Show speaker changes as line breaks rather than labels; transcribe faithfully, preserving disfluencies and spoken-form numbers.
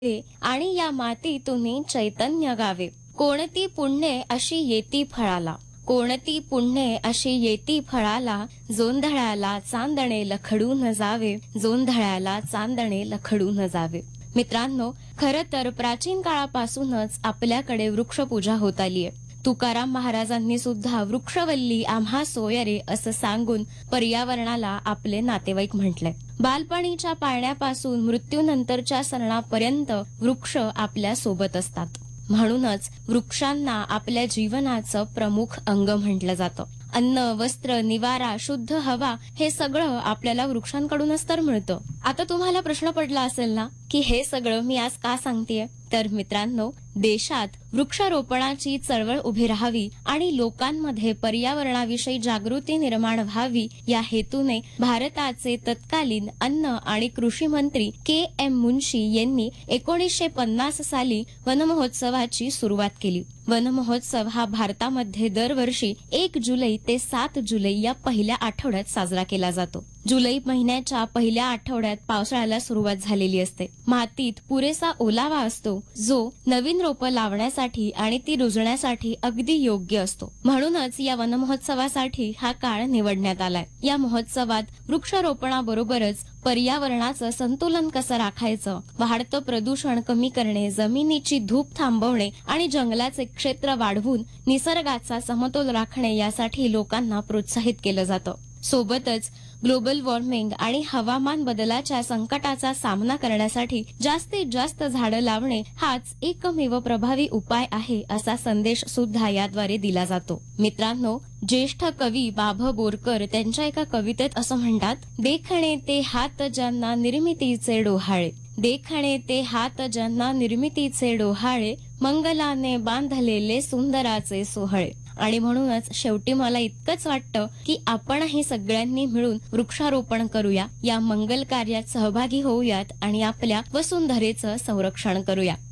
आणि या मातीतून चैतन्य गावे. कोणती पुण्ये अशी येती फळाला, कोणती पुण्ये अशी येती फळाला, जोंधळ्याला चांदणे लखडून जावे, जोंधळ्याला चांदणे लखडून जावे. मित्रांनो, खरं तर प्राचीन काळापासूनच आपल्याकडे वृक्षपूजा होत आलीय. तुकाराम महाराजांनी सुद्धा वृक्षवल्ली आम्हा सोयरे असं सांगून पर्यावरणाला आपले नातेवाईक म्हटलंय. बालपणीच्या पाळण्यापासून मृत्यूनंतरच्या सरणापर्यंत वृक्ष आपल्या सोबत असतात. म्हणूनच वृक्षांना आपल्या जीवनाचं प्रमुख अंग म्हटलं जातं. अन्न, वस्त्र, निवारा, शुद्ध हवा हे सगळं आपल्याला वृक्षांकडूनच तर मिळतं. आता तुम्हाला प्रश्न पडला असेल ना की हे सगळं मी आज का सांगतेय? तर मित्रांनो, देशात वृक्षारोपणाची चळवळ उभी राहावी आणि लोकांमध्ये पर्यावरणाविषयी जागृती निर्माण व्हावी या हेतूने भारताचे तत्कालीन अन्न आणि कृषी मंत्री के एम मुन्शी यांनी एकोणीसशे पन्नास साली वनमहोत्सवाची सुरुवात केली. वनमहोत्सव हा भारतामध्ये दरवर्षी एक जुलै ते सात जुलै या पहिल्या आठवड्यात साजरा केला जातो. जुलै महिन्याच्या पहिल्या आठवड्यात पावसाळ्याला सुरुवात झालेली असते. मातीत पुरेसा ओलावा असतो, जो नवीन रोपं लावण्यासाठी आणि ती रुजण्यासाठी अगदी योग्य असतो. म्हणूनच या वनमहोत्सवासाठी हा काळ निवडण्यात आलाय. या महोत्सवात वृक्षारोपणाबरोबरच पर्यावरणाचं संतुलन कसं राखायचं, वाढतं प्रदूषण कमी करणे, जमिनीची धूप थांबवणे आणि जंगलाचे क्षेत्र वाढवून निसर्गाचा समतोल राखणे यासाठी लोकांना प्रोत्साहित केलं जातं. सोबतच ग्लोबल वॉर्मिंग आणि हवामान बदलाच्या संकटाचा सामना करण्यासाठी जास्तीत जास्त झाडं लावणे हाच एकमेव प्रभावी उपाय आहे असा संदेश सुद्धा याद्वारे दिला जातो. मित्रांनो, ज्येष्ठ कवी बा भ बोरकर त्यांच्या एका कवितेत असं म्हणतात, देखणे ते हात ज्यांना निर्मितीचे डोहाळे, देखणे ते हात ज्यांना निर्मितीचे डोहाळे, मंगलाने बांधलेले सुंदराचे सोहळे. आणि म्हणूनच शेवटी मला इतकंच वाटतं की आपणही सगळ्यांनी मिळून वृक्षारोपण करूया, या मंगल कार्यात सहभागी होऊयात आणि आपल्या वसुंधरेचं संरक्षण करूया.